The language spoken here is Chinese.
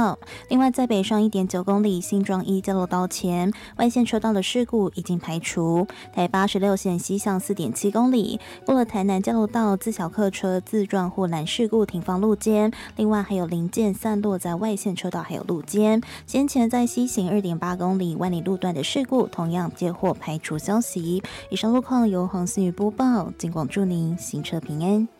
道。另外，在北上1.9公里新庄一交流道前外线车道的事故已经排除。台86线西向4.7公里，过了台南交流道自小客车自撞护栏事故停放路肩，另外还有零件散落在外线车道还有路肩。先前在西行2.8公里万里路段的事故同样接获排除消息。以上路况由黄思雨播报，尽管祝您行车平安。